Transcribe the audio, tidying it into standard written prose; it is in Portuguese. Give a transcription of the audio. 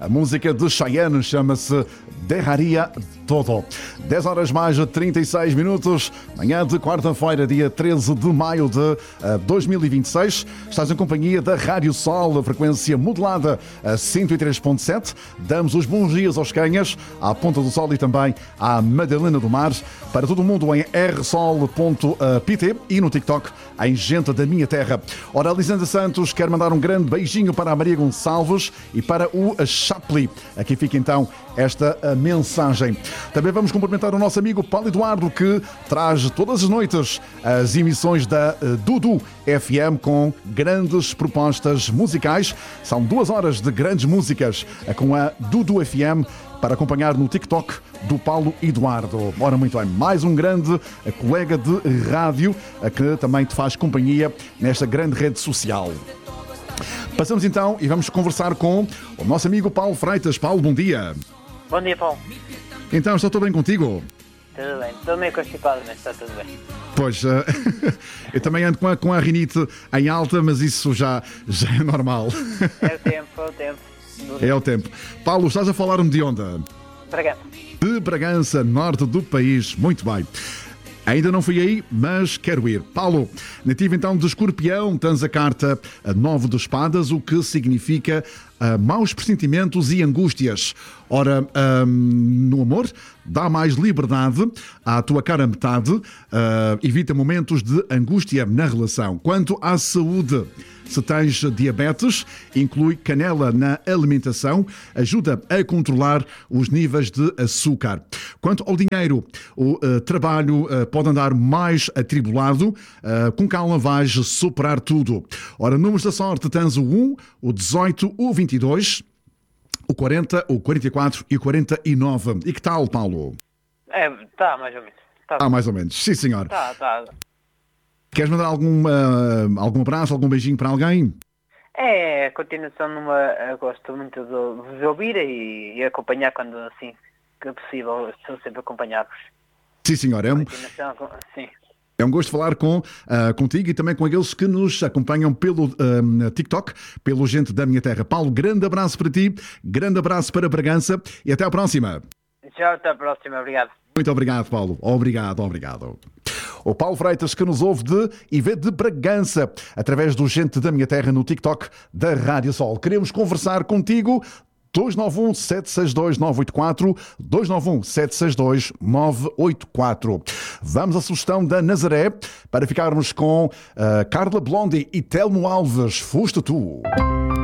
música de Cheyenne chama-se Derraria Todo. 10 horas mais 36 minutos, manhã de quarta-feira, dia 13 de maio de 2026. Estás em companhia da Rádio Sol, a frequência modulada a 103.7. Damos os bons dias aos Canhas, à Ponta do Sol e também à Madalena do Mar. Para todo o mundo em rsol.pt e no TikTok em Gente da Minha Terra. Ora, a Lisandra Santos quer mandar um grande beijinho para a Maria Gonçalves e para o Chapli. Aqui fica então esta mensagem. Também vamos cumprimentar o nosso amigo Paulo Eduardo, que traz todas as noites as emissões da Dudu FM com grandes propostas musicais. São 2 horas de grandes músicas com a Dudu FM para acompanhar no TikTok do Paulo Eduardo. Ora, muito bem, mais um grande colega de rádio que também te faz companhia nesta grande rede social. Passamos então e vamos conversar com o nosso amigo Paulo Freitas. Paulo, bom dia. Bom dia, Paulo. Então, está tudo bem contigo? Tudo bem, estou meio constipado, mas está tudo bem. Pois, eu também ando com a rinite em alta, mas isso já é normal. É o tempo, é o tempo. É o tempo. Paulo, estás a falar-me de onde? Bragança. De Bragança, norte do país. Muito bem. Ainda não fui aí, mas quero ir. Paulo, nativo então de Escorpião, tens a carta 9 de espadas, o que significa maus pressentimentos e angústias. Ora, no amor, dá mais liberdade à tua cara metade, evita momentos de angústia na relação. Quanto à saúde, se tens diabetes, inclui canela na alimentação, ajuda a controlar os níveis de açúcar. Quanto ao dinheiro, o trabalho pode andar mais atribulado, com calma vais superar tudo. Ora, números da sorte, tens o 1, o 18, o 22, o 40, o 44 e o 49. E que tal, Paulo? Está mais ou menos. Mais ou menos. Sim, senhor. Está. Queres mandar algum abraço, algum beijinho para alguém? É a continuação eu gosto muito de vos ouvir e acompanhar quando assim que é possível. Estou sempre a acompanhar-vos. Sim, senhor. Sim. É um gosto falar contigo e também com aqueles que nos acompanham pelo TikTok, pelo Gente da Minha Terra. Paulo, grande abraço para ti, grande abraço para Bragança e até à próxima. Tchau, até à próxima. Obrigado. Muito obrigado, Paulo. Obrigado. O Paulo Freitas, que nos ouve de IV de Bragança, através do Gente da Minha Terra no TikTok da Rádio Sol. Queremos conversar contigo. 291-762-984, 291-762-984. Vamos à sugestão da Nazaré para ficarmos com Carla Blondie e Telmo Alves. Foste tu.